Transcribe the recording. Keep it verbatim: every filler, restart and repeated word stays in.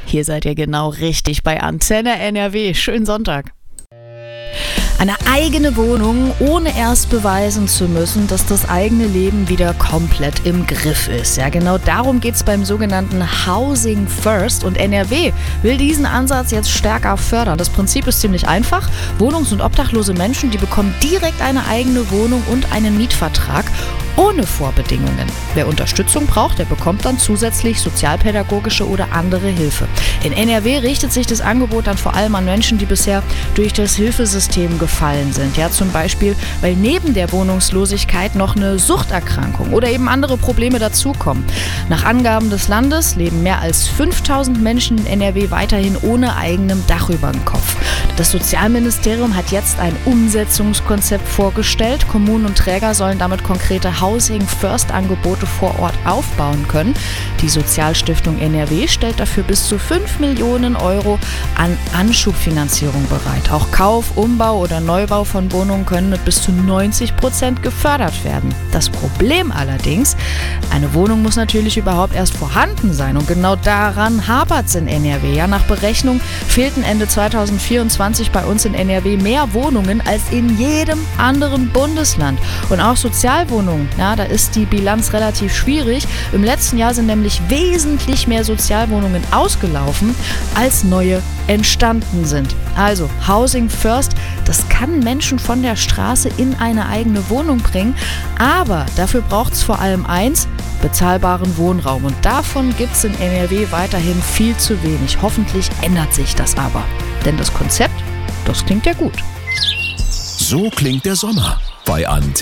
Hier seid ihr genau richtig bei Antenne N R W. Schönen Sonntag. Eine eigene Wohnung, ohne erst beweisen zu müssen, dass das eigene Leben wieder komplett im Griff ist. Ja, genau darum geht es beim sogenannten Housing First. Und N R W will diesen Ansatz jetzt stärker fördern. Das Prinzip ist ziemlich einfach. Wohnungs- und obdachlose Menschen, die bekommen direkt eine eigene Wohnung und einen Mietvertrag ohne Vorbedingungen. Wer Unterstützung braucht, der bekommt dann zusätzlich sozialpädagogische oder andere Hilfe. In N R W richtet sich das Angebot dann vor allem an Menschen, die bisher durch das Hilfesystem gefallen sind. Ja, zum Beispiel, weil neben der Wohnungslosigkeit noch eine Suchterkrankung oder eben andere Probleme dazukommen. Nach Angaben des Landes leben mehr als fünftausend Menschen in N R W weiterhin ohne eigenem Dach über dem Kopf. Das Sozialministerium hat jetzt ein Umsetzungskonzept vorgestellt. Kommunen und Träger sollen damit konkrete Housing First Angebote vor Ort aufbauen können. Die Sozialstiftung N R W stellt dafür bis zu fünf Millionen Euro an Anschubfinanzierung bereit. Auch Kauf, Umbau oder Neubau von Wohnungen können mit bis zu neunzig Prozent gefördert werden. Das Problem allerdings, eine Wohnung muss natürlich überhaupt erst vorhanden sein. Und genau daran hapert es in N R W. Ja, nach Berechnung fehlten Ende zweitausendvierundzwanzig bei uns in N R W mehr Wohnungen als in jedem anderen Bundesland. Und auch Sozialwohnungen, ja, da ist die Bilanz relativ schwierig. Im letzten Jahr sind nämlich wesentlich mehr Sozialwohnungen ausgelaufen, als neue entstanden sind. Also Housing First, das kann Menschen von der Straße in eine eigene Wohnung bringen, aber dafür braucht es vor allem eins, bezahlbaren Wohnraum. Und davon gibt es in N R W weiterhin viel zu wenig. Hoffentlich ändert sich das aber. Denn das Konzept, das klingt ja gut. So klingt der Sommer bei Antenne.